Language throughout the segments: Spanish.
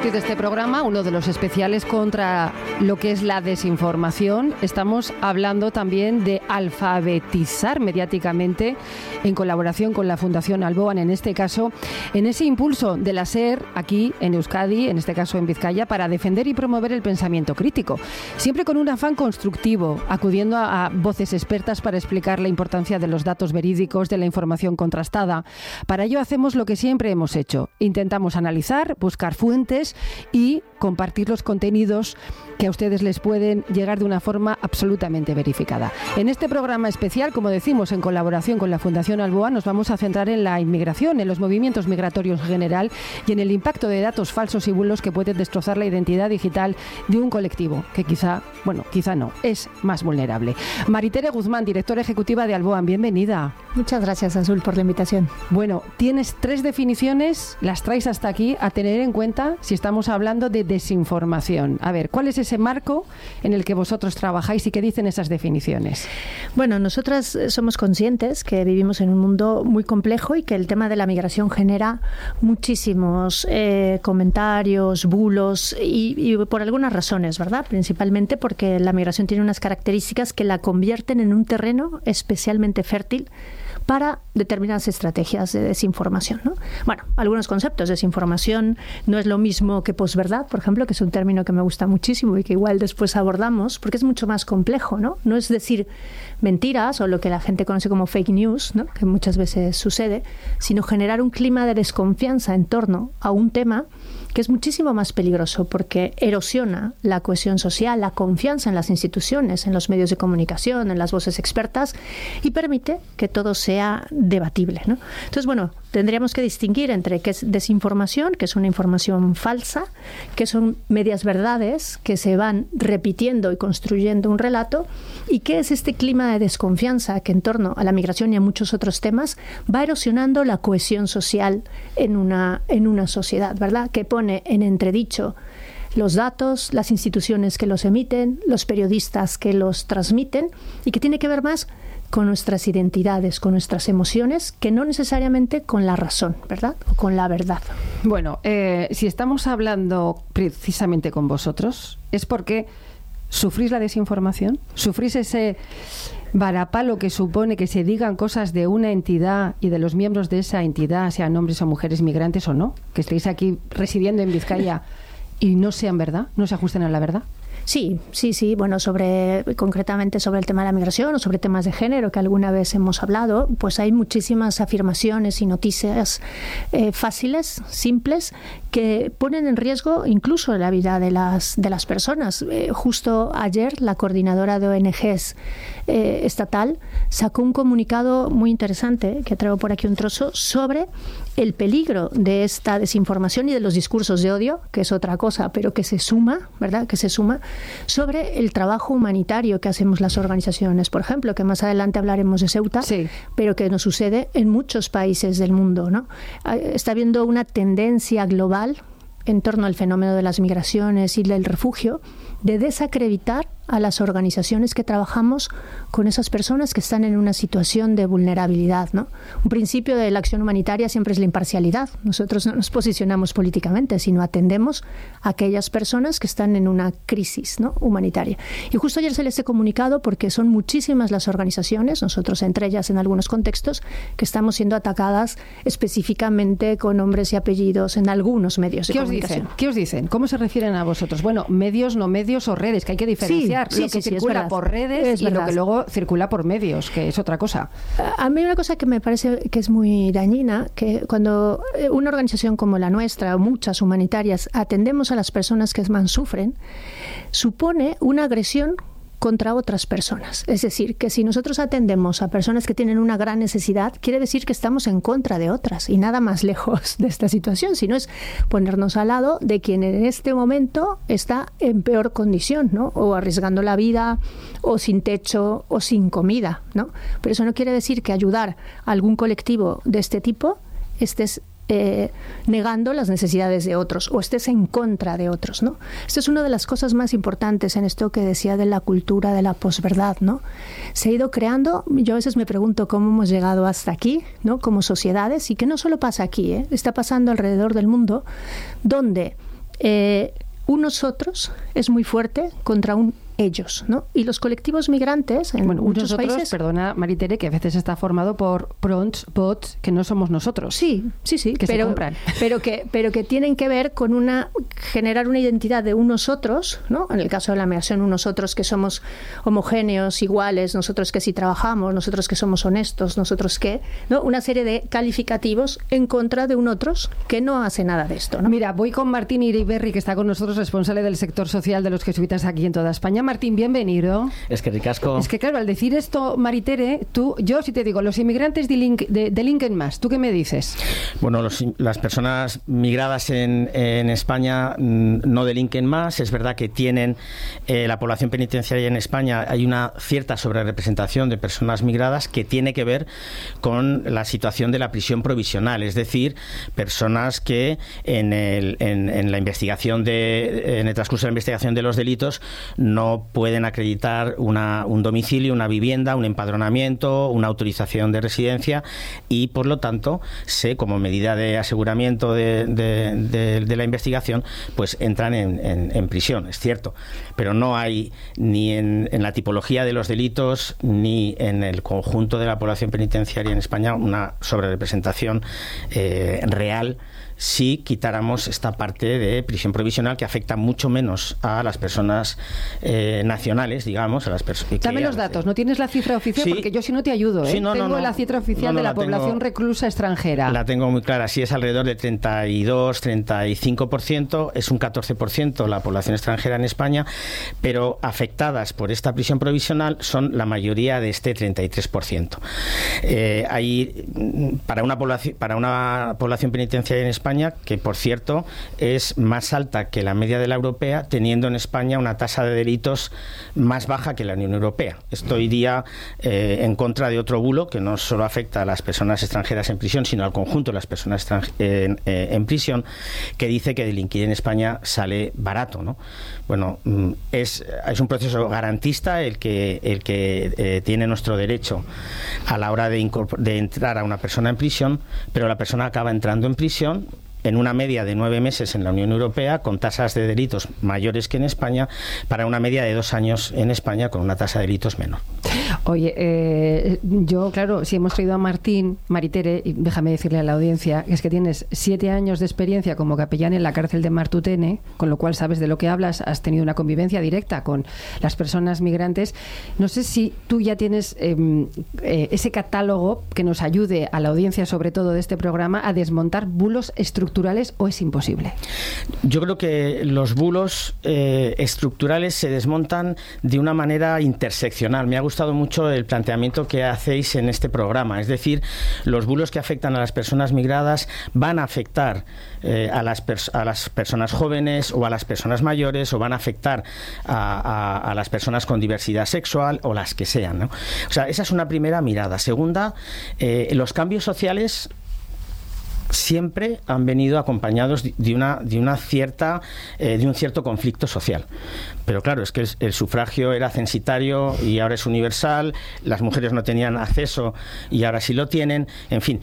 partir de este programa, uno de los especiales contra lo que es la desinformación, estamos hablando también de alfabetizar mediáticamente en colaboración con la Fundación Alboan, en este caso, en ese impulso de la SER aquí en Euskadi, en este caso en Vizcaya, para defender y promover el pensamiento crítico, siempre con un afán constructivo, acudiendo a voces expertas para explicar la importancia de los datos verídicos, de la información contrastada. Para ello hacemos lo que siempre hemos hecho, intentamos analizar, buscar fuentes y compartir los contenidos que a ustedes les pueden llegar de una forma absolutamente verificada. En este programa especial, como decimos, en colaboración con la Fundación Alboan, nos vamos a centrar en la inmigración, en los movimientos migratorios en general y en el impacto de datos falsos y bulos que pueden destrozar la identidad digital de un colectivo que quizá no, es más vulnerable. Maritere Guzmán, directora ejecutiva de Alboan, bienvenida. Muchas gracias, Azul, por la invitación. Bueno, tienes 3 definiciones, las traes hasta aquí a tener en cuenta si estamos hablando de desinformación. A ver, ¿cuál es ese marco en el que vosotros trabajáis y qué dicen esas definiciones? Bueno, nosotras somos conscientes que vivimos en un mundo muy complejo y que el tema de la migración genera muchísimos comentarios, bulos y por algunas razones, ¿verdad? Principalmente porque la migración tiene unas características que la convierten en un terreno especialmente fértil para determinadas estrategias de desinformación, ¿no? Bueno, algunos conceptos. Desinformación no es lo mismo que posverdad, por ejemplo, que es un término que me gusta muchísimo y que igual después abordamos, porque es mucho más complejo, ¿no? No es decir mentiras o lo que la gente conoce como fake news, ¿no? Que muchas veces sucede, sino generar un clima de desconfianza en torno a un tema que es muchísimo más peligroso porque erosiona la cohesión social, la confianza en las instituciones, en los medios de comunicación, en las voces expertas y permite que todo sea debatible, ¿no? Entonces, bueno, tendríamos que distinguir entre qué es desinformación, que es una información falsa, que son medias verdades que se van repitiendo y construyendo un relato, y qué es este clima de desconfianza que en torno a la migración y a muchos otros temas va erosionando la cohesión social en una sociedad, ¿verdad? Que pone en entredicho los datos, las instituciones que los emiten, los periodistas que los transmiten y que tiene que ver más con nuestras identidades, con nuestras emociones, que no necesariamente con la razón, ¿verdad? O con la verdad. Bueno, si estamos hablando precisamente con vosotros, es porque sufrís la desinformación, sufrís ese varapalo que supone que se digan cosas de una entidad y de los miembros de esa entidad, sean hombres o mujeres migrantes o no, que estéis aquí residiendo en Vizcaya y no sean verdad, no se ajusten a la verdad. Sí. Bueno, concretamente sobre el tema de la migración o sobre temas de género que alguna vez hemos hablado, pues hay muchísimas afirmaciones y noticias fáciles, simples, que ponen en riesgo incluso la vida de las personas. Justo ayer la coordinadora de ONGs estatal sacó un comunicado muy interesante, que traigo por aquí un trozo, sobre el peligro de esta desinformación y de los discursos de odio, que es otra cosa, pero que se suma, ¿verdad? Que se suma sobre el trabajo humanitario que hacemos las organizaciones, por ejemplo, que más adelante hablaremos de Ceuta, sí, pero que nos sucede en muchos países del mundo, ¿no? Está habiendo una tendencia global en torno al fenómeno de las migraciones y del refugio, de desacreditar a las organizaciones que trabajamos con esas personas que están en una situación de vulnerabilidad, ¿no? Un principio de la acción humanitaria siempre es la imparcialidad. Nosotros no nos posicionamos políticamente, sino atendemos a aquellas personas que están en una crisis, ¿no?, humanitaria. Y justo ayer se les he comunicado porque son muchísimas las organizaciones, nosotros entre ellas en algunos contextos, que estamos siendo atacadas específicamente con nombres y apellidos en algunos medios de comunicación. ¿Qué os dicen? ¿Cómo se refieren a vosotros? Bueno, medios, no medios o redes, que hay que diferenciar. Sí, lo que circula por redes y lo que luego circula por medios, que es otra cosa. A mí una cosa que me parece que es muy dañina, que cuando una organización como la nuestra, o muchas humanitarias, atendemos a las personas que más sufren, supone una agresión contra otras personas. Es decir, que si nosotros atendemos a personas que tienen una gran necesidad, quiere decir que estamos en contra de otras y nada más lejos de esta situación, sino es ponernos al lado de quien en este momento está en peor condición, ¿no? O arriesgando la vida, o sin techo, o sin comida, ¿no? Pero eso no quiere decir que ayudar a algún colectivo de este tipo estés negando las necesidades de otros o estés en contra de otros, ¿no? Esto es una de las cosas más importantes en esto que decía de la cultura de la posverdad, ¿no? Se ha ido creando, yo a veces me pregunto cómo hemos llegado hasta aquí, ¿no?, como sociedades, y que no solo pasa aquí, está pasando alrededor del mundo, donde un nosotros es muy fuerte contra un ellos, ¿no? Y los colectivos migrantes en muchos países... Perdona, Maritere, que a veces está formado por bots que no somos nosotros. Sí, que se compran. Pero que tienen que ver con generar una identidad de un nosotros, ¿no? En el caso de la migración, un nosotros que somos homogéneos, iguales, nosotros que sí trabajamos, nosotros que somos honestos, nosotros que... ¿no? Una serie de calificativos en contra de un otros que no hace nada de esto, ¿no? Mira, voy con Martín Iriberri, que está con nosotros, responsable del sector social de los jesuitas aquí en toda España. Martín, bienvenido. Es que ricasco. Es que claro, al decir esto, Maritere, yo si te digo, los inmigrantes delinquen más, ¿tú qué me dices? Bueno, las personas migradas en España no delinquen más. Es verdad que tienen la población penitenciaria en España, hay una cierta sobrerepresentación de personas migradas que tiene que ver con la situación de la prisión provisional, es decir, personas que en la investigación en el transcurso de la investigación de los delitos no pueden acreditar un domicilio, una vivienda, un empadronamiento, una autorización de residencia y, por lo tanto, como medida de aseguramiento de la investigación, pues entran en prisión, es cierto. Pero no hay ni en la tipología de los delitos ni en el conjunto de la población penitenciaria en España una sobrerepresentación real si quitáramos esta parte de prisión provisional que afecta mucho menos a las personas nacionales, digamos, a las personas. Dame los datos, ¿no tienes la cifra oficial? Sí. Porque yo si no te ayudo, ¿eh? Sí, tengo la cifra oficial de la población reclusa extranjera. La tengo muy clara, sí, es alrededor de 32-35%, es un 14% la población extranjera en España, pero afectadas por esta prisión provisional son la mayoría de este 33%. Para una población penitenciaria en España, que por cierto es más alta que la media de la europea, teniendo en España una tasa de delitos más baja que la Unión Europea. Esto iría en contra de otro bulo que no solo afecta a las personas extranjeras en prisión, sino al conjunto de las personas en prisión, que dice que delinquir en España sale barato, ¿no? Bueno, es un proceso garantista el que tiene nuestro derecho a la hora de entrar a una persona en prisión, pero la persona acaba entrando en prisión en una media de 9 meses en la Unión Europea, con tasas de delitos mayores que en España, para una media de 2 años en España, con una tasa de delitos menor. Oye, yo, claro, si hemos traído a Martín, Maritere, y déjame decirle a la audiencia, es que tienes 7 años de experiencia como capellán en la cárcel de Martutene, con lo cual sabes de lo que hablas, has tenido una convivencia directa con las personas migrantes. No sé si tú ya tienes ese catálogo que nos ayude a la audiencia, sobre todo de este programa, a desmontar bulos estructurales, o es imposible. Yo creo que los bulos estructurales se desmontan de una manera interseccional. Me ha gustado mucho el planteamiento que hacéis en este programa. Es decir, los bulos que afectan a las personas migradas van a afectar a las personas jóvenes o a las personas mayores, o van a afectar a las personas con diversidad sexual o las que sean, ¿no? O sea, esa es una primera mirada. Segunda, los cambios sociales siempre han venido acompañados de un cierto conflicto social. Pero claro, es que el sufragio era censitario y ahora es universal, las mujeres no tenían acceso y ahora sí lo tienen, en fin,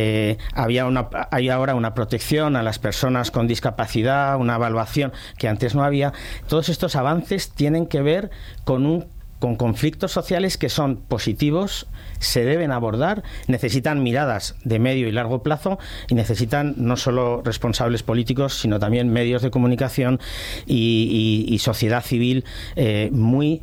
hay ahora una protección a las personas con discapacidad, una evaluación que antes no había. Todos estos avances tienen que ver con conflictos sociales que son positivos, se deben abordar, necesitan miradas de medio y largo plazo y necesitan no solo responsables políticos, sino también medios de comunicación y sociedad civil muy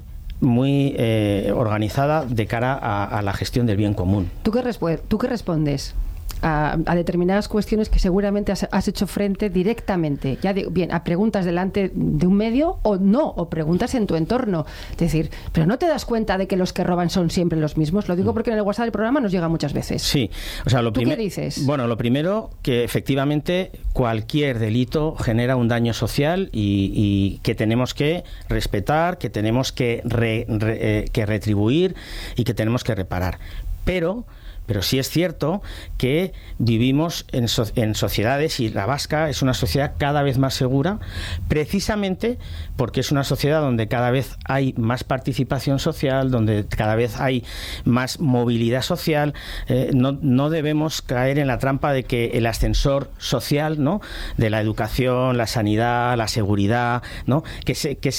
organizada de cara a la gestión del bien común. ¿Tú qué respondes a determinadas cuestiones que seguramente has hecho frente directamente, ya bien, a preguntas delante de un medio o no, o preguntas en tu entorno? Es decir, pero ¿no te das cuenta de que los que roban son siempre los mismos? Lo digo porque en el WhatsApp del programa nos llega muchas veces. Sí, o sea, ¿Tú qué dices? Bueno, lo primero, que efectivamente cualquier delito genera un daño social y que tenemos que respetar, que tenemos que retribuir y que tenemos que reparar. Pero Pero sí es cierto que vivimos en sociedades, y la vasca es una sociedad cada vez más segura, precisamente porque es una sociedad donde cada vez hay más participación social, donde cada vez hay más movilidad social. No debemos caer en la trampa de que el ascensor social, ¿no?, de la educación, la sanidad, la seguridad, ¿no?, que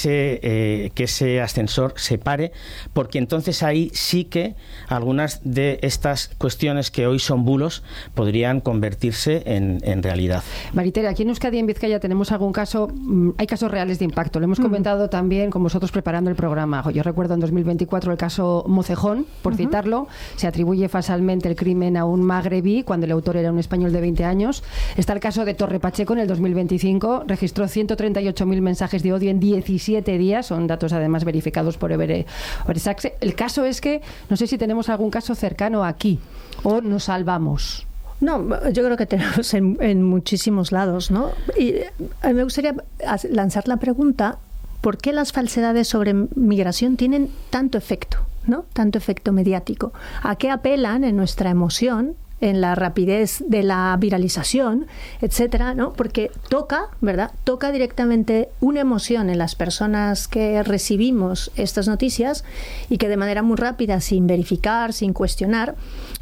ese ascensor se pare, porque entonces ahí sí que algunas de estas cuestiones que hoy son bulos podrían convertirse en realidad. Maritere, aquí en Euskadi y en Vizcaya tenemos algún caso, hay casos reales de impacto. Lo hemos comentado también con vosotros preparando el programa. Yo recuerdo en 2024 el caso Mocejón, por citarlo. Se atribuye falsamente el crimen a un magrebí cuando el autor era un español de 20 años. Está el caso de Torre Pacheco en el 2025. Registró 138.000 mensajes de odio en 17 días. Son datos además verificados por Eversax. El caso es que no sé si tenemos algún caso cercano aquí o nos salvamos. No, yo creo que tenemos en muchísimos lados, ¿no? Y a mí me gustaría lanzar la pregunta: ¿por qué las falsedades sobre migración tienen tanto efecto, ¿no? Tanto efecto mediático? ¿A qué apelan en nuestra emoción, en la rapidez de la viralización, etcétera, ¿no? Porque toca, ¿verdad? Toca directamente una emoción en las personas que recibimos estas noticias, y que de manera muy rápida, sin verificar, sin cuestionar.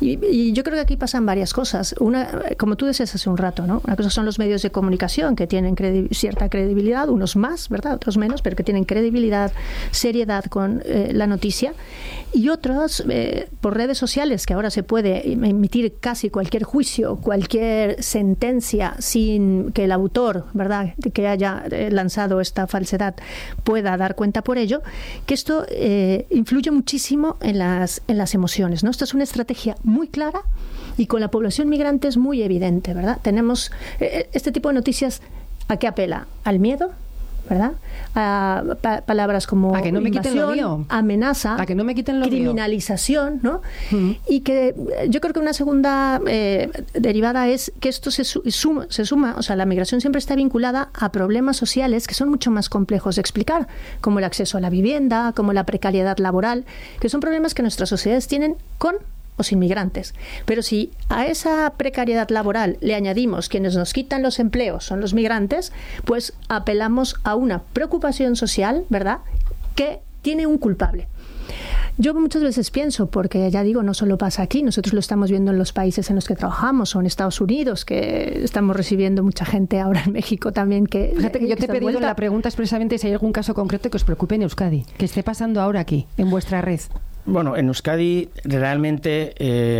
Y yo creo que aquí pasan varias cosas. Una, como tú decías hace un rato, ¿no? Una cosa son los medios de comunicación, que tienen cierta credibilidad, unos más, ¿verdad?, otros menos, pero que tienen credibilidad, seriedad con la noticia. Y otros, por redes sociales, que ahora se puede emitir casi cualquier juicio, cualquier sentencia, sin que el autor, ¿verdad?, que haya lanzado esta falsedad pueda dar cuenta por ello, que esto influye muchísimo en las emociones, ¿no? Esta es una estrategia muy clara, y con la población migrante es muy evidente, ¿verdad? Tenemos este tipo de noticias. ¿A qué apela? Al miedo, ¿verdad? A palabras como a que no me invasión, quiten lo mío, amenaza, a que no me quiten lo criminalización, ¿no? Y que yo creo que una segunda derivada es que esto se suma, o sea, la migración siempre está vinculada a problemas sociales que son mucho más complejos de explicar, como el acceso a la vivienda, como la precariedad laboral, que son problemas que nuestras sociedades tienen con o sin migrantes. Pero si a esa precariedad laboral le añadimos quienes nos quitan los empleos son los migrantes, pues apelamos a una preocupación social, ¿verdad?, que tiene un culpable. Yo muchas veces pienso, porque ya digo, no solo pasa aquí, nosotros lo estamos viendo en los países en los que trabajamos, o en Estados Unidos, que estamos recibiendo mucha gente ahora, en México también. Fíjate que yo te he pedido la pregunta expresamente si hay algún caso concreto que os preocupe en Euskadi, que esté pasando ahora aquí, en vuestra red. Bueno, en Euskadi realmente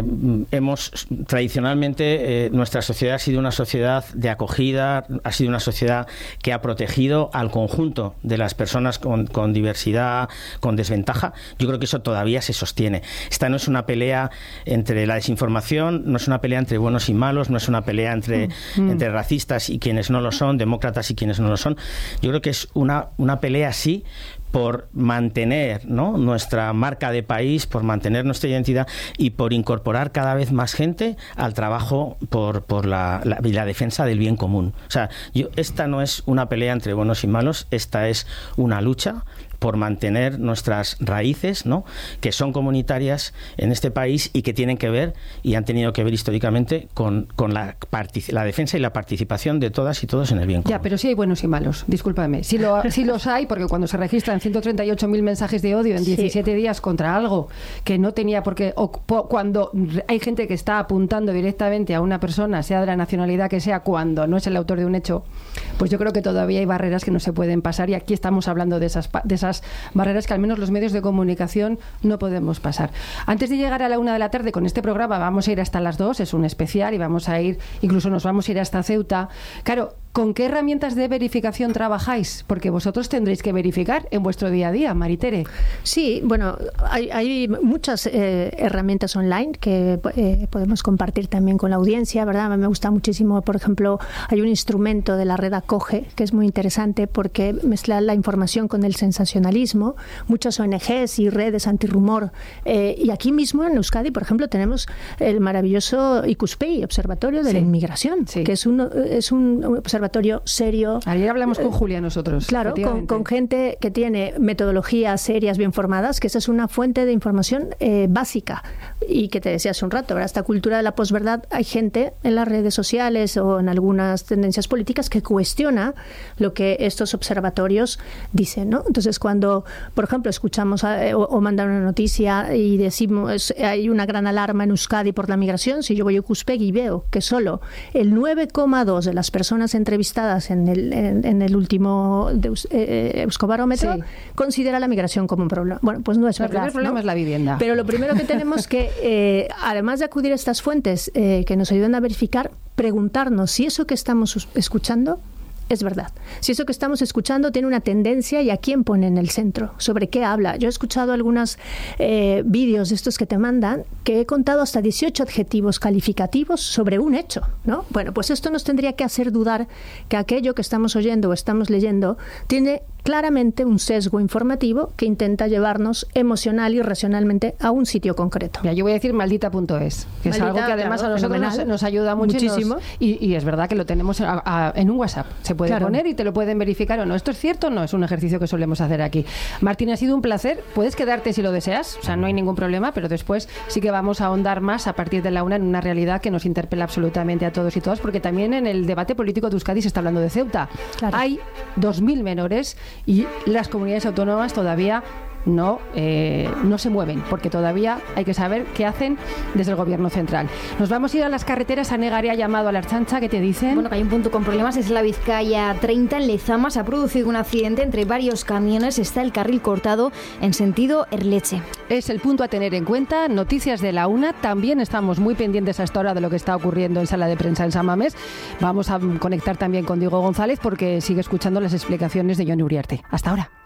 tradicionalmente nuestra sociedad ha sido una sociedad de acogida, ha sido una sociedad que ha protegido al conjunto de las personas con diversidad, con desventaja. Yo creo que eso todavía se sostiene. Esta no es una pelea entre la desinformación, no es una pelea entre buenos y malos, no es una pelea entre racistas y quienes no lo son, demócratas y quienes no lo son. Yo creo que es una pelea, sí, por mantener, ¿no?, nuestra marca de país, por mantener nuestra identidad y por incorporar cada vez más gente al trabajo por la defensa del bien común. O sea, esta no es una pelea entre buenos y malos, esta es una lucha por mantener nuestras raíces, ¿no?, que son comunitarias en este país y que tienen que ver y han tenido que ver históricamente con la defensa y la participación de todas y todos en el bien común. Ya, pero sí hay buenos y malos, discúlpame. Sí los hay, porque cuando se registran 138.000 mensajes de odio en 17 días contra algo que no tenía por qué, o cuando hay gente que está apuntando directamente a una persona, sea de la nacionalidad que sea, cuando no es el autor de un hecho, pues yo creo que todavía hay barreras que no se pueden pasar, y aquí estamos hablando de esas barreras que al menos los medios de comunicación no podemos pasar. Antes de llegar a la 1 de la tarde con este programa, vamos a ir hasta las 2, es un especial, y vamos a ir, incluso nos vamos a ir hasta Ceuta. Claro, ¿con qué herramientas de verificación trabajáis? Porque vosotros tendréis que verificar en vuestro día a día, Maritere. Sí, bueno, hay muchas herramientas online que podemos compartir también con la audiencia, ¿verdad? Me gusta muchísimo, por ejemplo, hay un instrumento de la red Acoge que es muy interesante porque mezcla la información con el sensacionalismo. Muchas ONGs y redes antirrumor. Y aquí mismo en Euskadi, por ejemplo, tenemos el maravilloso Ikuspegi, Observatorio de la Inmigración, que es un observatorio observatorio serio. Ayer hablamos con Julia nosotros. Claro, con gente que tiene metodologías serias, bien formadas, que esa es una fuente de información básica. Y que te decía hace un rato, ¿verdad? Esta cultura de la posverdad, hay gente en las redes sociales o en algunas tendencias políticas que cuestiona lo que estos observatorios dicen, ¿no? Entonces, cuando, por ejemplo, escuchamos o mandan una noticia y decimos hay una gran alarma en Euskadi por la migración, si yo voy a Ikuspegia y veo que solo el 9,2 de las personas entrevistadas en el último Euskobarómetro considera la migración como un problema. Bueno, pues no es verdad. El primer problema es la vivienda. Pero lo primero que tenemos que, además de acudir a estas fuentes que nos ayudan a verificar, preguntarnos si eso que estamos escuchando es verdad. Si eso que estamos escuchando tiene una tendencia y a quién pone en el centro, sobre qué habla. Yo he escuchado algunos vídeos de estos que te mandan que he contado hasta 18 adjetivos calificativos sobre un hecho, ¿no? Bueno, pues esto nos tendría que hacer dudar que aquello que estamos oyendo o estamos leyendo tiene claramente un sesgo informativo que intenta llevarnos emocional y racionalmente a un sitio concreto. Mira, yo voy a decir maldita.es, que es algo que además a nosotros nos ayuda muchísimo. Y es verdad que lo tenemos en un WhatsApp. Se puede poner y te lo pueden verificar o no. ¿Esto es cierto? No, es un ejercicio que solemos hacer aquí. Martín, ha sido un placer. Puedes quedarte si lo deseas, o sea, no hay ningún problema, pero después sí que vamos a ahondar más a partir de la una en una realidad que nos interpela absolutamente a todos y todas, porque también en el debate político de Euskadi se está hablando de Ceuta. Claro. Hay 2.000 menores y las comunidades autónomas todavía no se mueven, porque todavía hay que saber qué hacen desde el gobierno central. Nos vamos a ir a las carreteras. A Negaré ha llamado a la Ertzaintza. ¿Qué te dicen? Bueno, que hay un punto con problemas, es la Vizcaya 30 en Lezama. Se ha producido un accidente entre varios camiones. Está el carril cortado en sentido Erleche. Es el punto a tener en cuenta. Noticias de la una. También estamos muy pendientes a esta hora de lo que está ocurriendo en sala de prensa en San Mamés. Vamos a conectar también con Diego González porque sigue escuchando las explicaciones de Jone Uriarte. Hasta ahora.